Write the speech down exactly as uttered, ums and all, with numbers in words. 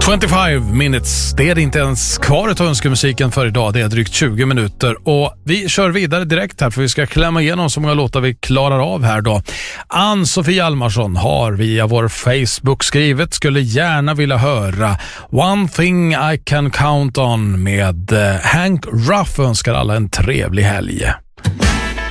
tjugofem minutes, det är inte ens kvar att önskemusiken för idag, det är drygt tjugo minuter och vi kör vidare direkt här för vi ska klämma igenom så många låtar vi klarar av här då. Ann-Sofie Almarsson har via vår Facebook skrivit, skulle gärna vilja höra One Thing I Can Count On med Hank Ruff, önskar alla en trevlig helg.